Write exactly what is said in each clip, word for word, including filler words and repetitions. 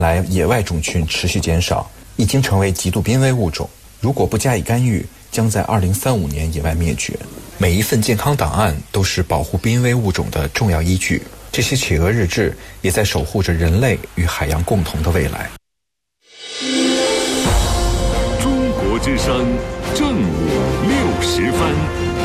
来野外种群持续减少，已经成为极度濒危物种。如果不加以干预，将在二零三五年野外灭绝。每一份健康档案都是保护濒危物种的重要依据。这些企鹅日志也在守护着人类与海洋共同的未来。 中国之声正午六时分。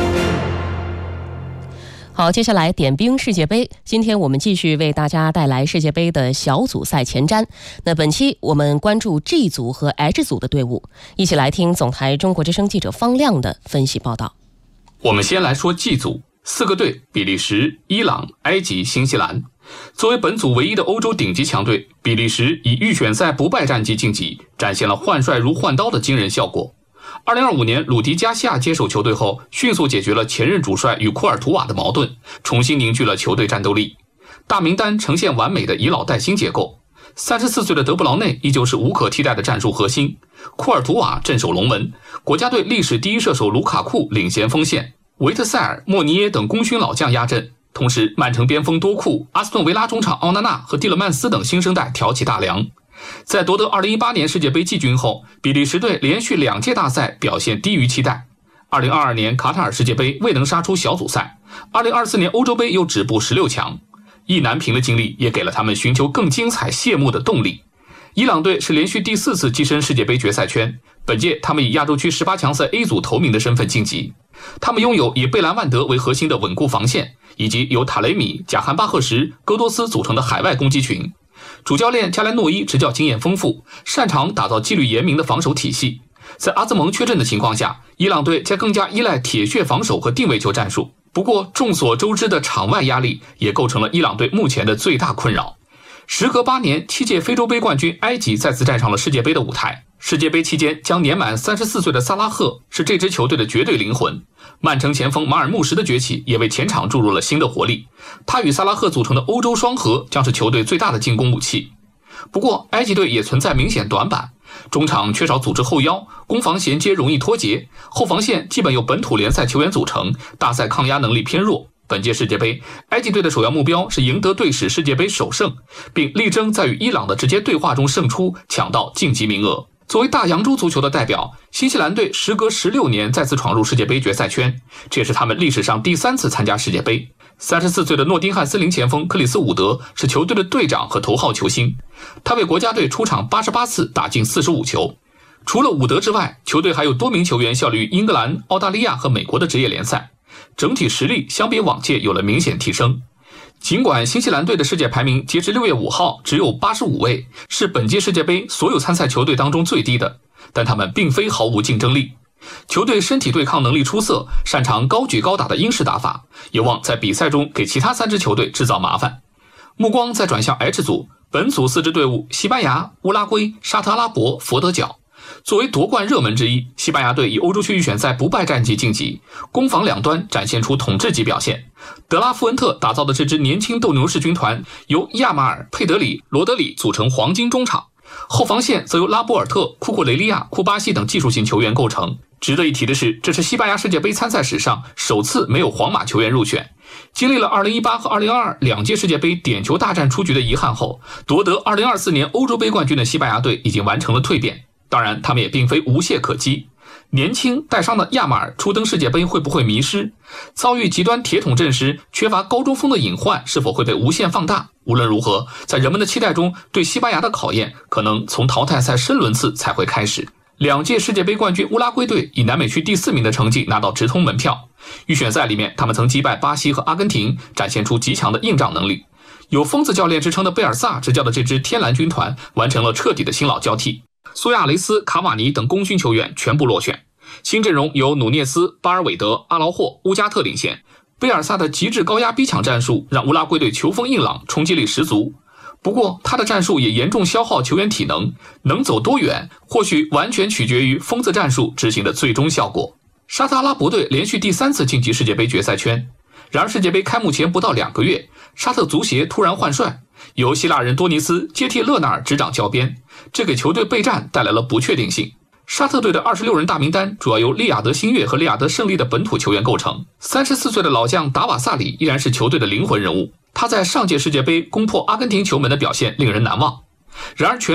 好，接下来点兵世界杯。今天我们继续为大家带来世界杯的小组赛前瞻。那本期我们关注 G 组和 H 组的队伍，一起来听总台中国之声记者方亮的分析报道。 我们先来说 G 组，四个队：比利时、伊朗、埃及、新西兰。作为本组唯一的欧洲顶级强队，比利时以预选赛不败战绩晋级，展现了换帅如换刀的惊人效果。二零二五年鲁迪加西亚接手球队后，迅速解决了前任主帅与库尔图瓦的矛盾，重新凝聚了球队战斗力。大名单呈现完美的以老带新结构。三十四岁的德布劳内依旧是无可替代的战术核心，库尔图瓦镇守龙门，国家队历史第一射手卢卡库领衔锋线，维特塞尔、莫尼耶等功勋老将压阵。同时，曼城边锋多库、阿斯顿维拉中场奥纳纳和蒂勒曼斯等新生代挑起大梁。在夺得二零一八年世界杯季军后，比利时队连续两届大赛表现低于期待。二零二二年卡塔尔世界杯未能杀出小组赛，二零二四年欧洲杯又止步十六强。意难平的经历也给了他们寻求更精彩谢幕的动力。伊朗队是连续第四次跻身世界杯决赛圈，本届他们以亚洲区十八强赛 A 组头名的身份晋级。他们拥有以贝兰万德为核心的稳固防线，以及由塔雷米、贾罕巴赫什、戈多斯组成的海外攻击群。主教练加莱诺伊执教经验丰富，擅长打造纪律严明的防守体系。在阿兹蒙缺阵的情况下，伊朗队将更加依赖铁血防守和定位球战术。不过众所周知的场外压力也构成了伊朗队目前的最大困扰。时隔八年，七届非洲杯冠军埃及再次站上了世界杯的舞台。世界杯期间将年满三十四岁的萨拉赫是这支球队的绝对灵魂。曼城前锋马尔穆什的崛起也为前场注入了新的活力。他与萨拉赫组成的欧洲双核将是球队最大的进攻武器。不过埃及队也存在明显短板，中场缺少组织后腰，攻防衔接容易脱节，后防线基本由本土联赛球员组成，大赛抗压能力偏弱。本届世界杯，埃及队的首要目标是赢得队史世界杯首胜，并力争在与伊朗的直接对话中胜出，抢到晋级名额。作为大洋洲足球的代表，新西兰队时隔十六年再次闯入世界杯决赛圈，这也是他们历史上第三次参加世界杯。三十四岁的诺丁汉森林前锋克里斯伍德是球队的队长和头号球星，他为国家队出场八十八次，打进四十五球。除了伍德之外，球队还有多名球员效力于英格兰、澳大利亚和美国的职业联赛，整体实力相比往届有了明显提升。尽管新西兰队的世界排名截至六月五号只有八十五位，是本届世界杯所有参赛球队当中最低的，但他们并非毫无竞争力。球队身体对抗能力出色，擅长高举高打的英式打法，有望在比赛中给其他三支球队制造麻烦。目光再转向 H 组，本组四支队伍西班牙、乌拉圭、沙特阿拉伯、佛得角。作为夺冠热门之一，西班牙队以欧洲区预选赛不败战绩晋级，攻防两端展现出统治级表现。德拉富恩特打造的这支年轻斗牛士军团由亚马尔、佩德里、罗德里组成黄金中场，后防线则由拉波尔特、库库雷利亚、库巴西等技术型球员构成。值得一提的是，这是西班牙世界杯参赛史上首次没有皇马球员入选。经历了二零一八和二零二二两届世界杯点球大战出局的遗憾后，夺得二零二四年欧洲杯冠军的西班牙队已经完成了蜕变。当然，他们也并非无懈可击。年轻带伤的亚马尔初登世界杯会不会迷失？遭遇极端铁桶阵时缺乏高中锋的隐患是否会被无限放大？无论如何，在人们的期待中，对西班牙的考验可能从淘汰赛深轮次才会开始。两届世界杯冠军乌拉圭队以南美区第四名的成绩拿到直通门票。预选赛里面，他们曾击败巴西和阿根廷，展现出极强的硬仗能力。有疯子教练之称的贝尔萨执教的这支天蓝军团完成了彻底的新老交替。苏亚雷斯、卡瓦尼等功勋球员全部落选，新阵容由努涅斯、巴尔韦德、阿劳霍、乌加特领衔。贝尔萨的极致高压逼抢战术让乌拉圭队球风硬朗，冲击力十足。不过他的战术也严重消耗球员体能，能走多远或许完全取决于疯子战术执行的最终效果。沙特阿拉伯队连续第三次晋级世界杯决赛圈，然而世界杯开幕前不到两个月，沙特足协突然换帅，由希腊人多尼斯接替勒纳尔执掌教鞭，这给球队备战带来了不确定性。沙特队的二十六人大名单主要由利雅得新月和利雅得胜利的本土球员构成。三十四岁的老将达瓦萨里依然是球队的灵魂人物，他在上届世界杯攻破阿根廷球门的表现令人难忘。然而全